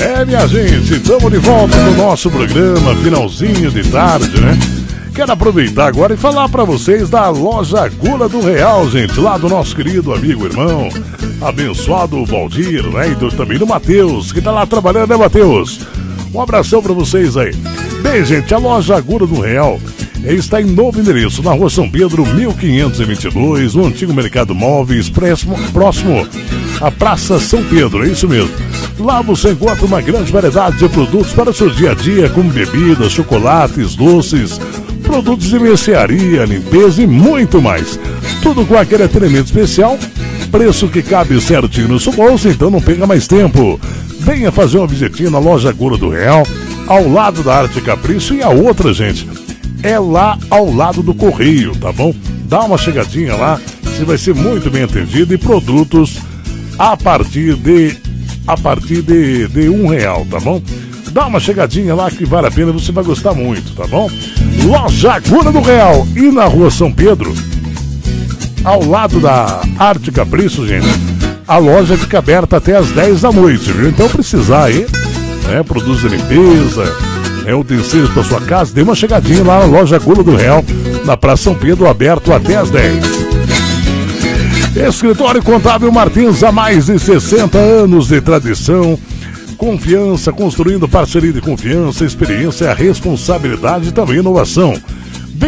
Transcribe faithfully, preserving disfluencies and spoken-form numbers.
É, minha gente, estamos de volta no nosso programa, finalzinho de tarde, né? Quero aproveitar agora e falar para vocês da Loja Gula do Real, gente, lá do nosso querido amigo, irmão, abençoado Valdir, né? E também do Matheus, que tá lá trabalhando, né, Matheus? Um abração para vocês aí. Bem, gente, a Loja Gula do Real está em novo endereço, na Rua São Pedro, mil quinhentos e vinte e dois, no antigo Mercado Móveis, próximo, próximo à Praça São Pedro, é isso mesmo. Lá você encontra uma grande variedade de produtos para o seu dia a dia, como bebidas, chocolates, doces, produtos de mercearia, limpeza e muito mais. Tudo com aquele atendimento especial, preço que cabe certinho no seu bolso, então não perca mais tempo. Venha fazer uma visitinha na Loja Gula do Real, ao lado da Arte Capricho, e a outra, gente, é lá ao lado do Correio, tá bom? Dá uma chegadinha lá, você vai ser muito bem atendido, e produtos a partir de a partir de, de um real, tá bom? Dá uma chegadinha lá que vale a pena, você vai gostar muito, tá bom? Loja Gula do Real, e na Rua São Pedro, ao lado da Arte Capricho, gente, a loja fica aberta até as dez da noite, viu? Então precisar aí, né, produtos de limpeza, é, utensílios para sua casa, dê uma chegadinha lá na Loja Gula do Real, na Praça São Pedro, aberto até as dez. Escritório Contábil Martins, há mais de sessenta anos de tradição, confiança, construindo parceria de confiança, experiência, responsabilidade e também inovação.